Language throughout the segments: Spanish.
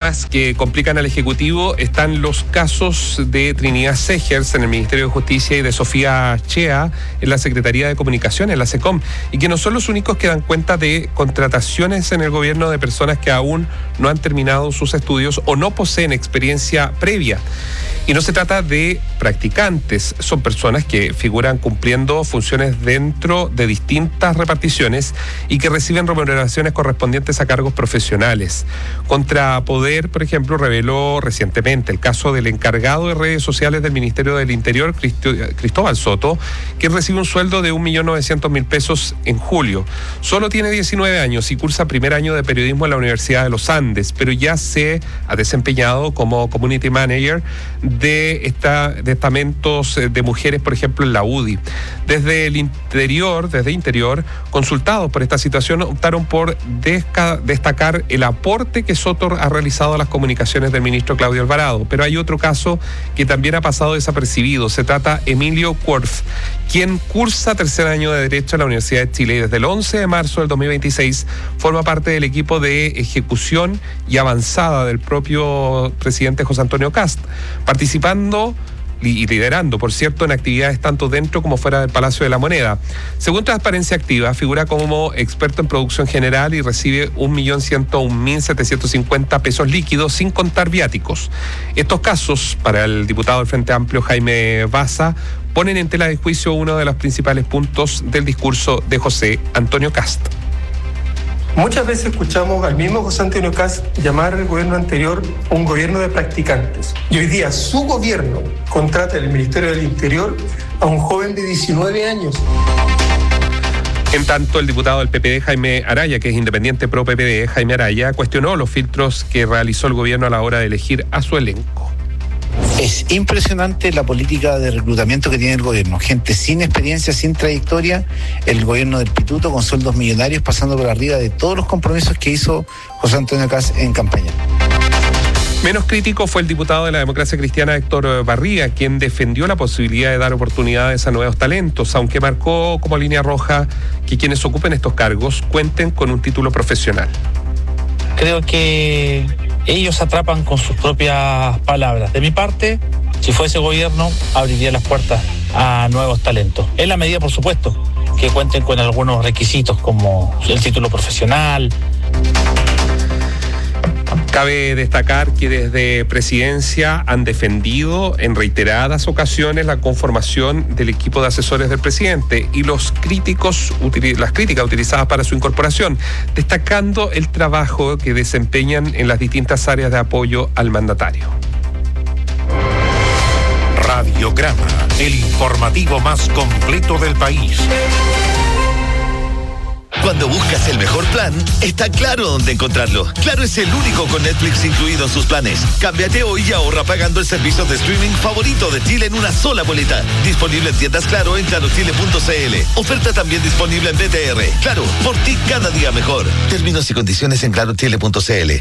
temas que complican al Ejecutivo están los casos de Trinidad Segers en el Ministerio de Justicia y de Sofía Chea en la Secretaría de Comunicaciones, la SECOM, y que no son los únicos que dan cuenta de contrataciones en el gobierno de personas que aún no han terminado sus estudios o no poseen experiencia previa. Y no se trata de practicantes, son personas que figuran cumpliendo funciones dentro de distintas reparticiones y que reciben remuneraciones correspondientes a cargos profesionales. Contrapoder, por ejemplo, reveló recientemente el caso del encargado de redes sociales del Ministerio del Interior, Cristóbal Soto, que recibe un sueldo de 1.900.000 pesos en julio. Solo tiene 19 años y cursa primer año de periodismo en la Universidad de los Andes, pero ya se ha desempeñado como community manager de estamentos de mujeres, por ejemplo, en la UDI. Desde Interior, consultados por esta situación, optaron por destacar el aporte que Soto ha realizado a las comunicaciones del ministro Claudio Alvarado. Pero hay otro caso que también ha pasado desapercibido. Se trata de Emilio Kuerf, quien cursa tercer año de Derecho en la Universidad de Chile y desde el 11 de marzo del 2026 forma parte del equipo de ejecución y avanzada del propio presidente José Antonio Kast, participando y liderando, por cierto, en actividades tanto dentro como fuera del Palacio de la Moneda. Según Transparencia Activa, figura como experto en producción general y recibe 1.101.750 pesos líquidos sin contar viáticos. Estos casos, para el diputado del Frente Amplio Jaime Baza, ponen en tela de juicio uno de los principales puntos del discurso de José Antonio Kast. Muchas veces escuchamos al mismo José Antonio Kast llamar al gobierno anterior un gobierno de practicantes. Y hoy día su gobierno contrata en el Ministerio del Interior a un joven de 19 años. En tanto, el diputado del PPD, Jaime Araya, que es independiente pro PPD, Jaime Araya, cuestionó los filtros que realizó el gobierno a la hora de elegir a su elenco. Es impresionante la política de reclutamiento que tiene el gobierno. Gente sin experiencia, sin trayectoria. El gobierno del Pituto con sueldos millonarios pasando por arriba de todos los compromisos que hizo José Antonio Kast en campaña. Menos crítico fue el diputado de la Democracia Cristiana, Héctor Barría, quien defendió la posibilidad de dar oportunidades a nuevos talentos, aunque marcó como línea roja que quienes ocupen estos cargos cuenten con un título profesional. Creo que ellos atrapan con sus propias palabras. De mi parte, si fuese gobierno, abriría las puertas a nuevos talentos. En la medida, por supuesto, que cuenten con algunos requisitos como el título profesional. Cabe destacar que desde Presidencia han defendido en reiteradas ocasiones la conformación del equipo de asesores del presidente y las críticas utilizadas para su incorporación, destacando el trabajo que desempeñan en las distintas áreas de apoyo al mandatario. Radiograma, el informativo más completo del país. Cuando buscas el mejor plan, está Claro dónde encontrarlo. Claro es el único con Netflix incluido en sus planes. Cámbiate hoy y ahorra pagando el servicio de streaming favorito de Chile en una sola boleta. Disponible en tiendas Claro en clarochile.cl. Oferta también disponible en BTR. Claro, por ti cada día mejor. Términos y condiciones en clarochile.cl.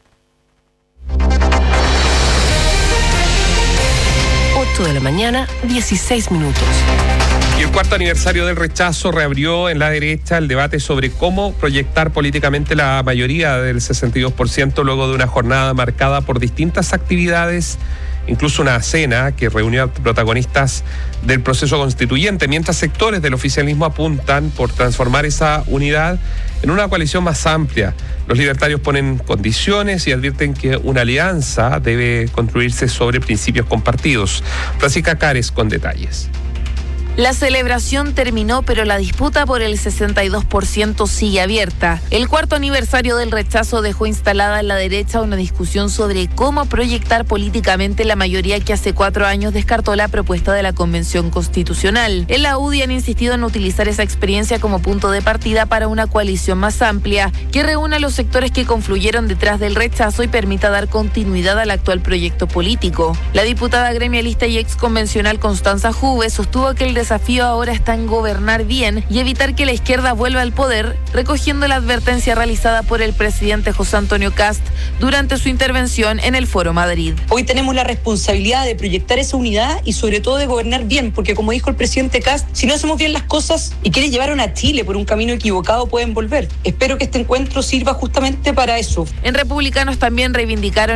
8 de la mañana, 16 minutos. Y el cuarto aniversario del rechazo reabrió en la derecha el debate sobre cómo proyectar políticamente la mayoría del 62% luego de una jornada marcada por distintas actividades, incluso una cena que reunió a protagonistas del proceso constituyente, mientras sectores del oficialismo apuntan por transformar esa unidad en una coalición más amplia. Los libertarios ponen condiciones y advierten que una alianza debe construirse sobre principios compartidos. Francisca Cares con detalles. La celebración terminó, pero la disputa por el 62% sigue abierta. El cuarto aniversario del rechazo dejó instalada en la derecha una discusión sobre cómo proyectar políticamente la mayoría que hace 4 años descartó la propuesta de la Convención Constitucional. En la UDI han insistido en utilizar esa experiencia como punto de partida para una coalición más amplia, que reúna a los sectores que confluyeron detrás del rechazo y permita dar continuidad al actual proyecto político. La diputada gremialista y exconvencional Constanza Juve sostuvo que el desafío ahora está en gobernar bien y evitar que la izquierda vuelva al poder, recogiendo la advertencia realizada por el presidente José Antonio Kast durante su intervención en el Foro Madrid. Hoy tenemos la responsabilidad de proyectar esa unidad y sobre todo de gobernar bien, porque como dijo el presidente Kast, si no hacemos bien las cosas y quieren llevar a Chile por un camino equivocado, pueden volver. Espero que este encuentro sirva justamente para eso. En Republicanos también reivindicaron